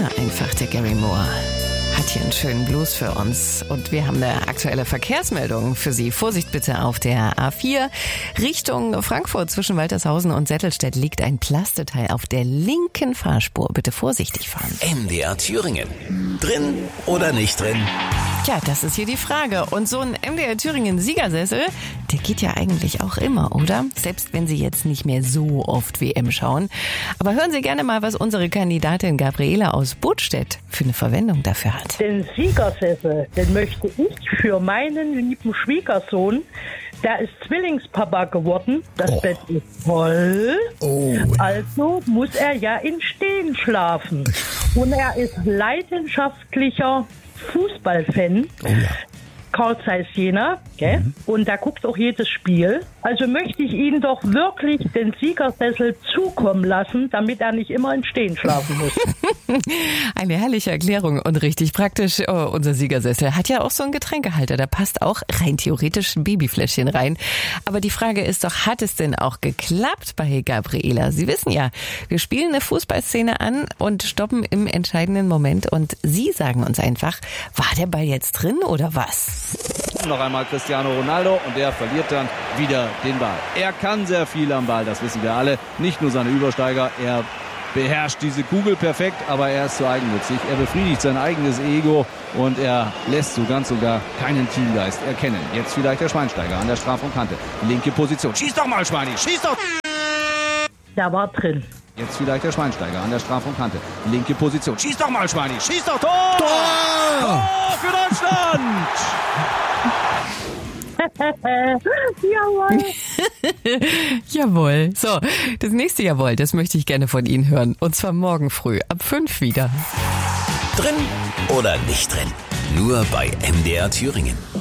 Na einfach, der Gary Moore hat hier einen schönen Blues für uns. Und wir haben eine aktuelle Verkehrsmeldung für Sie. Vorsicht bitte auf der A4. Richtung Frankfurt zwischen Waltershausen und Settelstedt liegt ein Plasteteil auf der linken Fahrspur. Bitte vorsichtig fahren. MDR Thüringen. Drin oder nicht drin? Tja, das ist hier die Frage. Und so ein MDR Thüringen Siegersessel, der geht ja eigentlich auch immer, oder? Selbst wenn Sie jetzt nicht mehr so oft WM schauen. Aber hören Sie gerne mal, was unsere Kandidatin Gabriela aus Budstedt für eine Verwendung dafür hat. Den Siegersessel, den möchte ich für meinen lieben Schwiegersohn. Der ist Zwillingspapa geworden. Das Bett ist voll. Also muss er ja im Stehen schlafen. Und er ist leidenschaftlicher Fußballfan. Carl Zeiss Jena, gell? Und da guckt auch jedes Spiel. Also möchte ich Ihnen doch wirklich den Siegersessel zukommen lassen, damit er nicht immer im Stehen schlafen muss. Eine herrliche Erklärung und richtig praktisch. Oh, unser Siegersessel hat ja auch so einen Getränkehalter. Da passt auch rein theoretisch ein Babyfläschchen rein. Aber die Frage ist doch, hat es denn auch geklappt bei Gabriela? Sie wissen ja, wir spielen eine Fußballszene an und stoppen im entscheidenden Moment. Und Sie sagen uns einfach, war der Ball jetzt drin oder was? Noch einmal Cristiano Ronaldo und der verliert dann wieder den Ball. Er kann sehr viel am Ball, das wissen wir alle. Nicht nur seine Übersteiger, er beherrscht diese Kugel perfekt, aber er ist zu eigennützig. Er befriedigt sein eigenes Ego und er lässt so ganz sogar keinen Teamgeist erkennen. Jetzt vielleicht der Schweinsteiger an der Strafraumkante. Linke Position. Schieß doch mal, Schweini, schieß doch! Der war drin. Jetzt vielleicht der Schweinsteiger an der Strafraumkante. Linke Position. Schieß doch mal, Schweini, schieß doch! Tor! Tor für Deutschland! Jawohl. Jawohl. So, das nächste Jawohl, das möchte ich gerne von Ihnen hören. Und zwar morgen früh ab 5 wieder. Drin oder nicht drin? Nur bei MDR Thüringen.